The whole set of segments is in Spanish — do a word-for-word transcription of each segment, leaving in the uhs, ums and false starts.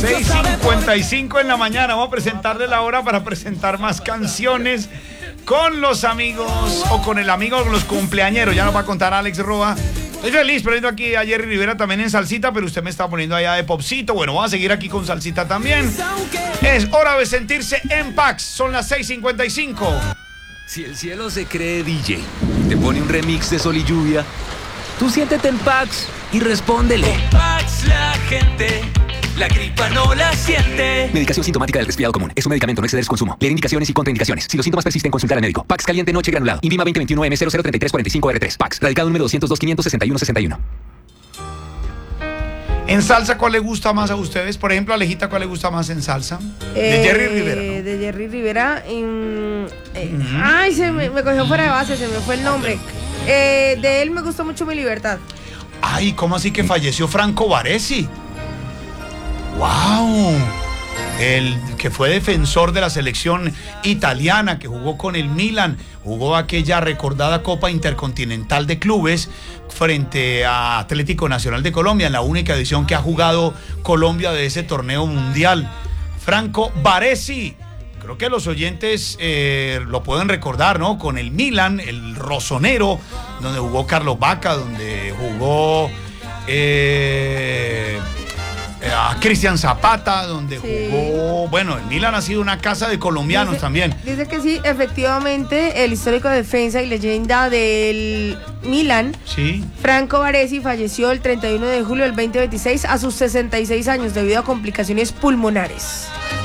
seis cincuenta y cinco en la mañana. Vamos a presentarle la hora para presentar más canciones con los amigos o con el amigo o con los cumpleañeros. Ya nos va a contar Alex Roa. Estoy feliz poniendo aquí a Jerry Rivera también en salsita, pero usted me está poniendo allá de popcito. Bueno, vamos a seguir aquí con salsita también. Es hora de sentirse en Pax. Son las seis cincuenta y cinco. Si el cielo se cree D J y te pone un remix de Sol y Lluvia, tú siéntete en Pax y respóndele. Con Pax la gente, la gripa no la siente. Medicación sintomática del resfriado común. Es un medicamento, no exceder su consumo. Leer indicaciones y contraindicaciones. Si los síntomas persisten, consultar al médico. Pax caliente noche granulado. Invima veinte veintiuno M cero cero treinta y tres cuarenta y cinco R tres. Pax. Radicado número doscientos dos quinientos sesenta y uno sesenta y uno. En salsa, ¿cuál le gusta más a ustedes? Por ejemplo, Alejita, ¿cuál le gusta más en salsa? De eh, Jerry Rivera, ¿no? De Jerry Rivera. En, eh, uh-huh. Ay, se me, me cogió fuera de base, se me fue el nombre. Eh, de él me gusta mucho Mi Libertad. Ay, ¿cómo así que falleció Franco Baresi? ¡Wow! El que fue defensor de la selección italiana, que jugó con el Milan, jugó aquella recordada Copa Intercontinental de Clubes frente a Atlético Nacional de Colombia, en la única edición que ha jugado Colombia de ese torneo mundial. Franco Baresi. Creo que los oyentes eh, lo pueden recordar, ¿no? Con el Milan, el Rossonero, donde jugó Carlos Vaca, donde jugó eh, a Cristian Zapata, donde sí. jugó... Bueno, el Milan ha sido una casa de colombianos dice, también. Dice que sí, efectivamente, el histórico defensa y leyenda del Milan, sí. Franco Baresi, falleció el treinta y uno de julio del veinte veintiséis a sus sesenta y seis años debido a complicaciones pulmonares.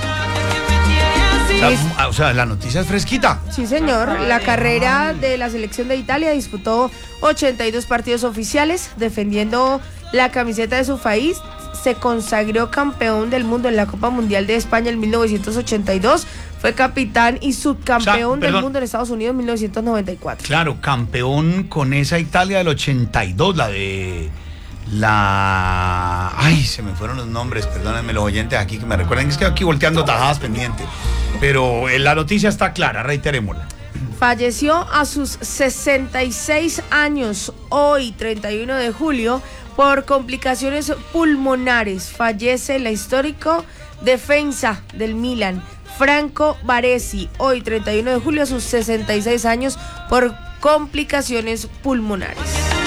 O sea, o sea, la noticia es fresquita. Sí, señor. La carrera de la selección de Italia disputó ochenta y dos partidos oficiales defendiendo la camiseta de su país. Se consagró campeón del mundo en la Copa Mundial de España en mil novecientos ochenta y dos. Fue capitán y subcampeón o sea, del mundo en Estados Unidos en mil novecientos noventa y cuatro. Claro, campeón con esa Italia del ochenta y dos, la de... La... Ay, se me fueron los nombres, perdónenme los oyentes aquí que me recuerden, es que aquí volteando tajadas pendientes. Pero la noticia está clara, reiterémosla. Falleció a sus sesenta y seis años, hoy treinta y uno de julio, por complicaciones pulmonares. Fallece el histórico defensa del Milan, Franco Baresi, hoy treinta y uno de julio, a sus sesenta y seis años, por complicaciones pulmonares.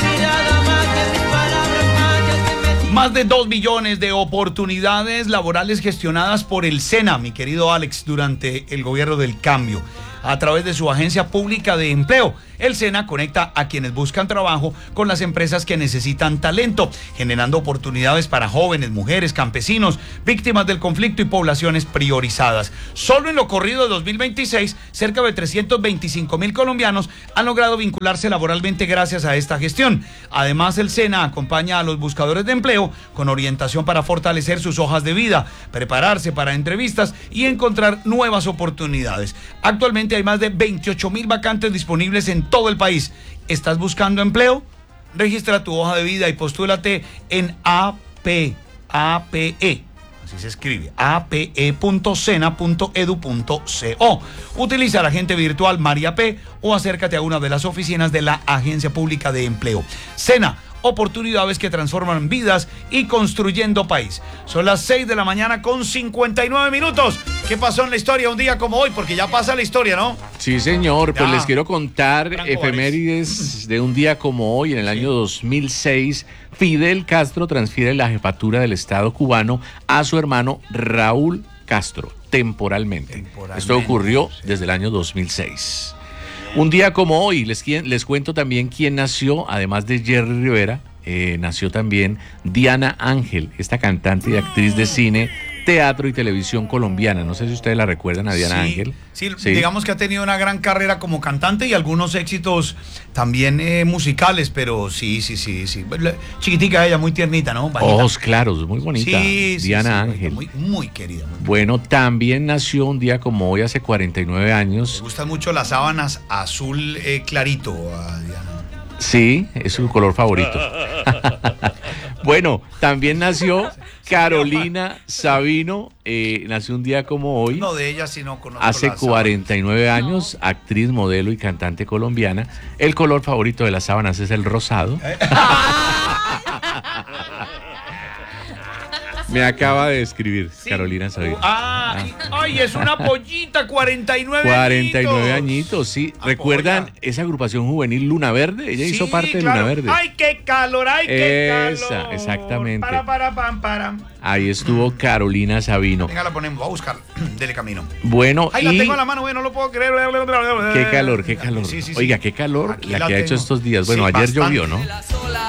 Más de dos millones de oportunidades laborales gestionadas por el SENA, mi querido Alex, durante el gobierno del cambio. A través de su agencia pública de empleo, el SENA conecta a quienes buscan trabajo con las empresas que necesitan talento, generando oportunidades para jóvenes, mujeres, campesinos, víctimas del conflicto y poblaciones priorizadas. Solo en lo corrido de dos mil veintiséis, cerca de trescientos veinticinco mil colombianos han logrado vincularse laboralmente gracias a esta gestión. Además, el SENA acompaña a los buscadores de empleo con orientación para fortalecer sus hojas de vida, prepararse para entrevistas y encontrar nuevas oportunidades. Actualmente hay más de veintiocho mil vacantes disponibles en todo el país. ¿Estás buscando empleo? Registra tu hoja de vida y postúlate en A P, A P E, así se escribe, A P E punto sena punto edu punto co. Utiliza la agente virtual María P o acércate a una de las oficinas de la Agencia Pública de Empleo. SENA, oportunidades que transforman vidas y construyendo país. Son las seis de la mañana con cincuenta y nueve minutos. ¿Qué pasó en la historia un día como hoy? Porque ya pasa la historia, ¿no? Sí, señor. Pues ya. Les quiero contar Franco efemérides Vares. De un día como hoy. En el año sí. dos mil seis, Fidel Castro transfiere la jefatura del Estado cubano a su hermano Raúl Castro, temporalmente. temporalmente Esto ocurrió sí. desde el año dos mil seis. Un día como hoy, les, les cuento también quién nació, además de Jerry Rivera, eh, nació también Diana Ángel, esta cantante y actriz de cine, teatro y televisión colombiana. No sé si ustedes la recuerdan a Diana sí, Ángel. Sí, sí, digamos que ha tenido una gran carrera como cantante y algunos éxitos también eh, musicales, pero sí, sí, sí, sí. Chiquitica ella, muy tiernita, ¿no? Bajita. Ojos claros, muy bonita. Sí, Diana sí, sí, Ángel. Muy, muy querida. Muy bueno, también nació un día como hoy, hace cuarenta y nueve años. Me gustan mucho las sábanas azul eh, clarito a Diana. Sí, es su color favorito. Bueno, también nació Carolina Sabino, eh, nació un día como hoy. No de ella, sino conozco hace cuarenta y nueve años, no. Actriz, modelo y cantante colombiana. El color favorito de las sábanas es el rosado. Me acaba de escribir Sí. Carolina Sabino. Ah, ay, es una pollita, cuarenta y nueve cuarenta y nueve añitos. añitos, sí. Apoya. ¿Recuerdan esa agrupación juvenil Luna Verde? Ella hizo Sí, parte de claro. Luna Verde. Ay, qué calor, ay, qué Esa, calor. exactamente. Para, para, pam, para. Ahí estuvo Carolina Sabino. Venga, la ponemos, voy a buscar. Dele camino. Bueno, Ay, y la tengo en la mano, güey, no lo puedo creer. qué calor, qué calor. Sí, sí, sí. Oiga, qué calor Aquí la la que ha hecho tengo. estos días. Bueno, Sí, ayer bastante. llovió, ¿no? La sola